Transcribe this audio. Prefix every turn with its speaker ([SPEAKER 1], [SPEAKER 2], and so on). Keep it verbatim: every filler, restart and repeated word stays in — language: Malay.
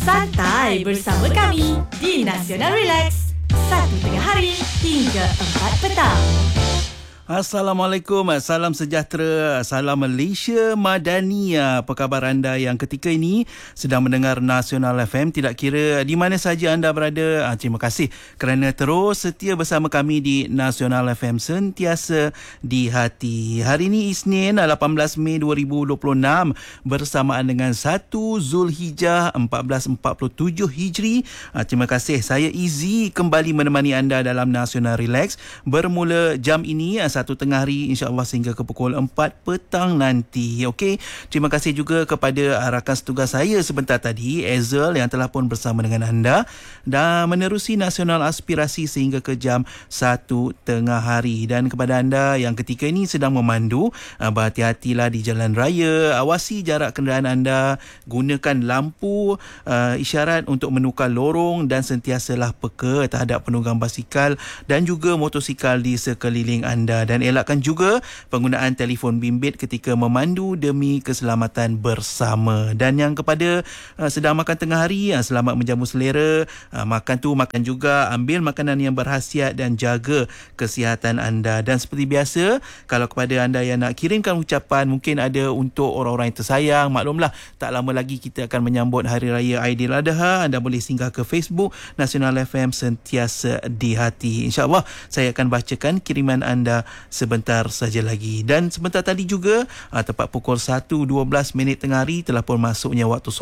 [SPEAKER 1] Santai bersama kami di Nasional Relax. Satu tengah hari hingga empat petang.
[SPEAKER 2] Assalamualaikum, salam sejahtera, salam Malaysia Madani. Apa khabar anda yang ketika ini sedang mendengar Nasional F M, tidak kira di mana saja anda berada. Terima kasih kerana terus setia bersama kami di Nasional F M, sentiasa di hati. Hari ini Isnin lapan belas Mei dua ribu dua puluh enam bersamaan dengan satu Zulhijjah empat belas empat puluh tujuh Hijri. Terima kasih, saya Izzy kembali menemani anda dalam Nasional Relax bermula jam ini satu tengah hari insya-Allah sehingga ke pukul empat petang nanti. Okey, terima kasih juga kepada rakan setugas saya sebentar tadi, Ezel, yang telah pun bersama dengan anda dan menerusi Nasional Aspirasi sehingga ke jam satu tengah hari. Dan kepada anda yang ketika ini sedang memandu, berhati-hatilah di jalan raya, awasi jarak kenderaan anda, gunakan lampu uh, isyarat untuk menukar lorong dan sentiasalah peka terhadap penunggang basikal dan juga motosikal di sekeliling anda. Dan elakkan juga penggunaan telefon bimbit ketika memandu demi keselamatan bersama. Dan yang kepada uh, sedang makan tengah hari, uh, selamat menjamu selera. Uh, makan tu makan juga, ambil makanan yang berkhasiat dan jaga kesihatan anda. Dan seperti biasa, kalau kepada anda yang nak kirimkan ucapan, mungkin ada untuk orang-orang yang tersayang, maklumlah tak lama lagi kita akan menyambut Hari Raya Aidiladha. Anda boleh singgah ke Facebook Nasional F M, sentiasa di hati. InsyaAllah saya akan bacakan kiriman anda sebentar saja lagi. Dan sebentar tadi juga, tepat pukul satu dua belas minit tengah hari, telah pun masuknya waktu